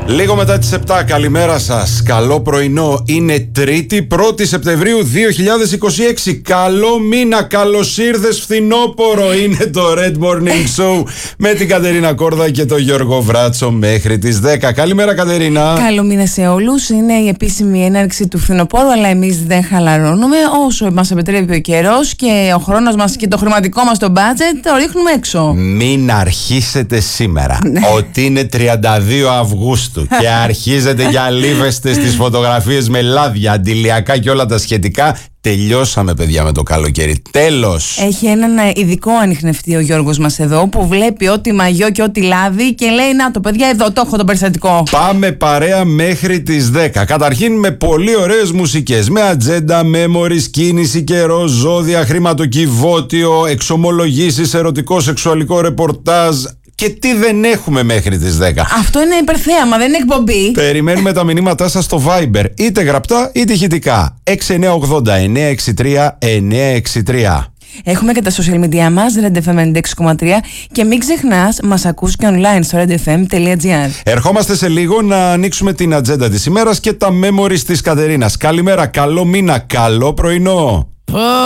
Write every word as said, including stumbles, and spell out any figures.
Λίγο μετά τις επτά, καλημέρα σας. Καλό πρωινό. Είναι Τρίτη, πρώτη Σεπτεμβρίου δύο χιλιάδες είκοσι έξι. Καλό μήνα, καλώς ήρθες φθινόπωρο. Είναι το Red Morning Show με την Κατερίνα Κόρδα και τον Γιώργο Βράτσο μέχρι τις δέκα. Καλημέρα, Κατερίνα. Καλό μήνα σε όλους. Είναι η επίσημη έναρξη του φθινοπόρου, αλλά εμείς δεν χαλαρώνουμε. Όσο μας επιτρέπει ο καιρός και ο χρόνος μας και το χρηματικό μας το budget, το ρίχνουμε έξω. Μην αρχίσετε σήμερα ότι είναι τριάντα δύο Αυγούστου και αρχίζετε και αλίβεστε στις φωτογραφίες με λάδια, αντιλιακά και όλα τα σχετικά. Τελειώσαμε, παιδιά, με το καλοκαίρι. Τέλος. Έχει έναν ειδικό ανιχνευτή ο Γιώργος μας εδώ, που βλέπει ό,τι μαγιό και ό,τι λάδι και λέει: να το, παιδιά, εδώ το έχω το περιστατικό. Πάμε παρέα μέχρι τις δέκα. Καταρχήν με πολύ ωραίες μουσικές. Με ατζέντα, memories, κίνηση, καιρό, ζώδια, χρηματοκιβώτιο, εξομολογήσεις, ερωτικό, σεξουαλικό ρεπορτάζ. Και τι δεν έχουμε μέχρι τις δέκα. Αυτό είναι υπερθέαμα, δεν είναι εκπομπή. Περιμένουμε τα μηνύματά σας στο Viber, είτε γραπτά είτε ηχητικά. έξι εννιά ογδόντα εννιά εξήντα τρία εννιά εξήντα τρία. Έχουμε και τα social media μας, Red εφ εμ ενενήντα έξι κόμμα τρία, και μην ξεχνάς, μας ακούς και online στο red f m dot g r. Ερχόμαστε σε λίγο να ανοίξουμε την ατζέντα της ημέρας και τα memories της Κατερίνας. Καλημέρα, καλό μήνα, καλό πρωινό.